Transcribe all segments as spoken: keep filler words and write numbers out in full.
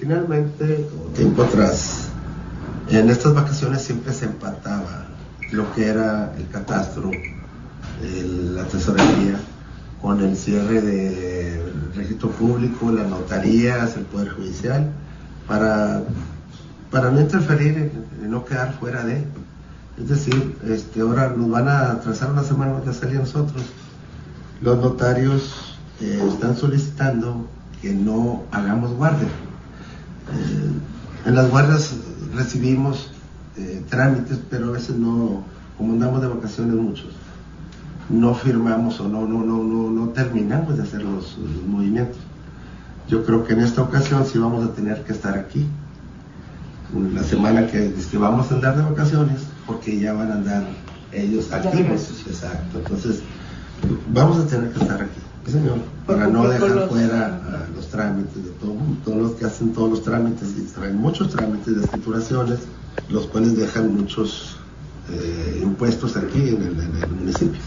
Originalmente, tiempo atrás, en estas vacaciones siempre se empataba lo que era el catastro, el, la tesorería, con el cierre del registro público, las notarías, el Poder Judicial, para, para no interferir y no quedar fuera de. Es decir, este, ahora nos van a trazar una semana de salir nosotros. Los notarios eh, están solicitando que no hagamos guardia. Eh, en las guardias recibimos eh, trámites, pero a veces no, como andamos de vacaciones muchos, no firmamos o no, no, no, no, no terminamos de hacer los, los movimientos. Yo creo que en esta ocasión sí vamos a tener que estar aquí. La semana que, que vamos a andar de vacaciones, porque ya van a andar ellos activos. Exacto. Entonces, vamos a tener que estar aquí, ¿sí, señor? Para no dejar fuera uh, los trámites de todo, todos los que hacen todos los trámites y traen muchos trámites de escrituraciones, los cuales dejan muchos eh, impuestos aquí en el, en el municipio.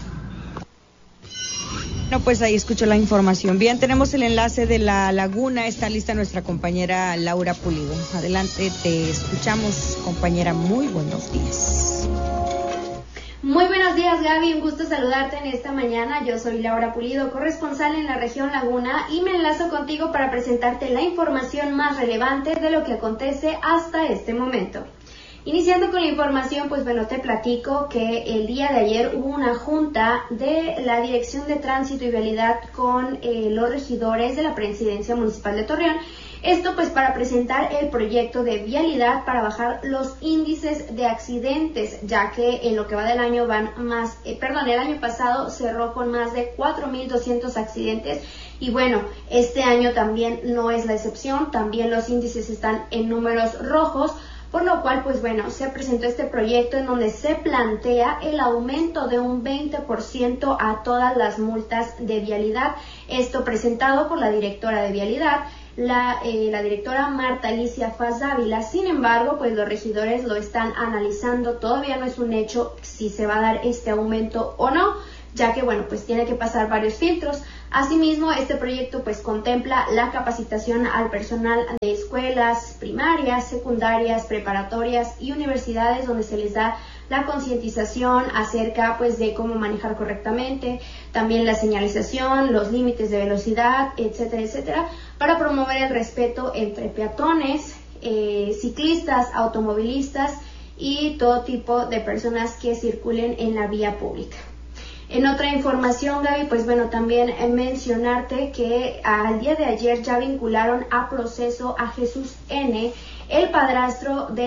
Bueno, pues ahí escucho la información. Bien, tenemos el enlace de La Laguna, está lista nuestra compañera Laura Pulido. Adelante, te escuchamos, compañera, muy buenos días. Muy buenos días, Gaby, un gusto saludarte en esta mañana. Yo soy Laura Pulido, corresponsal en la región Laguna, y me enlazo contigo para presentarte la información más relevante de lo que acontece hasta este momento. Iniciando con la información, pues bueno, te platico que el día de ayer hubo una junta de la Dirección de Tránsito y Vialidad con eh, los regidores de la Presidencia Municipal de Torreón. Esto pues para presentar el proyecto de vialidad para bajar los índices de accidentes, ya que en lo que va del año van más, eh, perdón, el año pasado cerró con más de cuatro mil doscientos accidentes. Y bueno, este año también no es la excepción, también los índices están en números rojos. Por lo cual, pues bueno, se presentó este proyecto en donde se plantea el aumento de un veinte por ciento a todas las multas de vialidad. Esto presentado por la directora de vialidad, la, eh, la directora Marta Alicia Faz Dávila. Sin embargo, pues los regidores lo están analizando. Todavía no es un hecho si se va a dar este aumento o no, ya que bueno, pues tiene que pasar varios filtros. Asimismo, este proyecto pues contempla la capacitación al personal de escuelas primarias, secundarias, preparatorias y universidades, donde se les da la concientización acerca pues de cómo manejar correctamente, también la señalización, los límites de velocidad, etcétera, etcétera, para promover el respeto entre peatones, eh, ciclistas, automovilistas y todo tipo de personas que circulen en la vía pública. En otra información, Gaby, pues bueno, también mencionarte que al día de ayer ya vincularon a proceso a Jesús N., el padrastro de